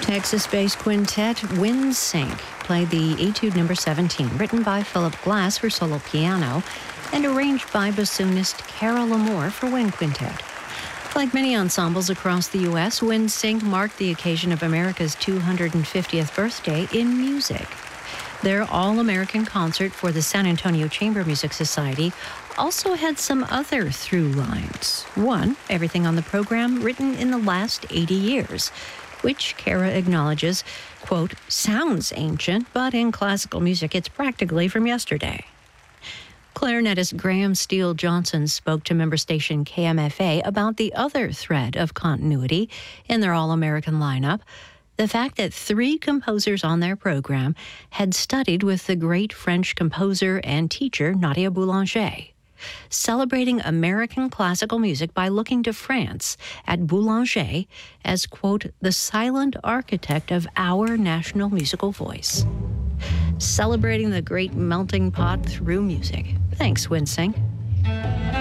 Texas-based quintet WinSync played the Etude No. 17, written by Philip Glass for solo piano and arranged by bassoonist Carol Lamour for wind quintet. Like many ensembles across the U.S., WinSync marked the occasion of America's 250th birthday in music. Their all-American concert for the San Antonio Chamber Music Society also had some other through lines. One, everything on the program written in the last 80 years, which Kara acknowledges, quote, sounds ancient, but in classical music it's practically from yesterday. Clarinetist Graham Steele Johnson spoke to member station KMFA about the other thread of continuity in their all-American lineup, the fact that 3 composers on their program had studied with the great French composer and teacher Nadia Boulanger, celebrating American classical music by looking to France at Boulanger as, quote, the silent architect of our national musical voice. Celebrating the great melting pot through music. Thanks, WinSync.